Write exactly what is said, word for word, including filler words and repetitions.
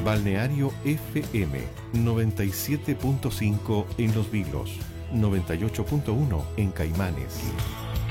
Balneario F M noventa y siete punto cinco en Los Vilos, noventa y ocho punto uno en Caimanes.